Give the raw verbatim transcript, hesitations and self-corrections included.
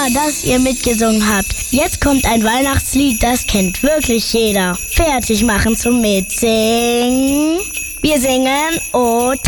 Super, dass ihr mitgesungen habt. Jetzt kommt ein Weihnachtslied, das kennt wirklich jeder. Fertig machen zum Mitsingen. Wir singen O